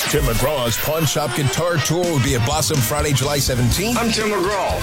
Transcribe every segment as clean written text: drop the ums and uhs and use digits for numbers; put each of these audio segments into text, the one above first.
Tim McGraw's Pawn Shop Guitar Tour will be at Blossom Friday, July 17th. I'm Tim McGraw.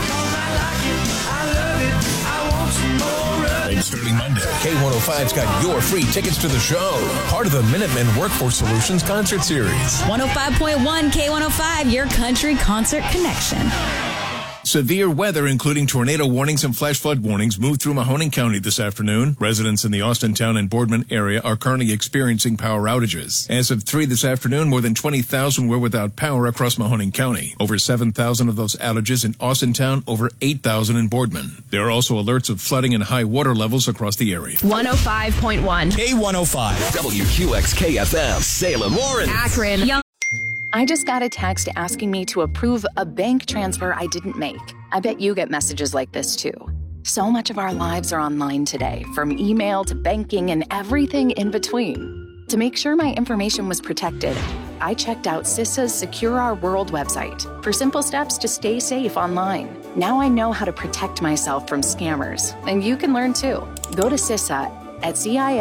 And starting Monday, K105's got your free tickets to the show. Part of the Minutemen Workforce Solutions concert series. 105.1 K105, your country concert connection. Severe weather, including tornado warnings and flash flood warnings, moved through Mahoning County this afternoon. Residents in the Austintown and Boardman area are currently experiencing power outages. As of 3 this afternoon, more than 20,000 were without power across Mahoning County. Over 7,000 of those outages in Austintown, over 8,000 in Boardman. There are also alerts of flooding and high water levels across the area. 105.1 K105 WQXK-FM Salem, Warren, Akron. I just got a text asking me to approve a bank transfer I didn't make. I bet you get messages like this too. So much of our lives are online today, from email to banking and everything in between. To make sure my information was protected, I checked out CISA's Secure Our World website for simple steps to stay safe online. Now I know how to protect myself from scammers, and you can learn too. Go to CISA at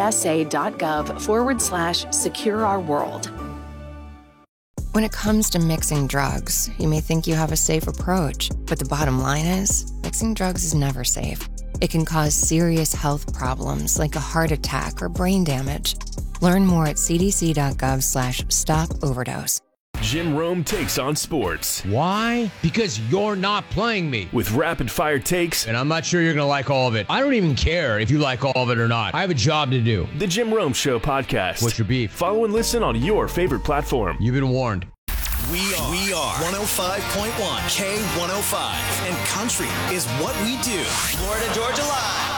cisa.gov/Secure Our World. When it comes to mixing drugs, you may think you have a safe approach, but the bottom line is, mixing drugs is never safe. It can cause serious health problems like a heart attack or brain damage. Learn more at cdc.gov/stop-overdose. Jim Rome takes on sports. Why? Because you're not playing me. With rapid-fire takes. And I'm not sure you're going to like all of it. I don't even care if you like all of it or not. I have a job to do. The Jim Rome Show podcast. What's your beef? Follow and listen on your favorite platform. You've been warned. We are 105.1 K105, and country is what we do. Florida Georgia Live.